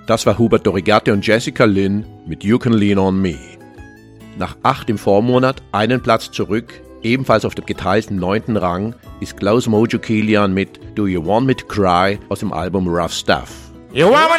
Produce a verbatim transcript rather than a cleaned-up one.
Das war Hubert Dorigatti und Jessica Lynn mit You Can Lean on Me. Nach acht im Vormonat, einen Platz zurück, ebenfalls auf dem geteilten neunten Rang, ist Klaus Mojo Kilian mit Do You Want Me to Cry aus dem Album Rough Stuff. You want me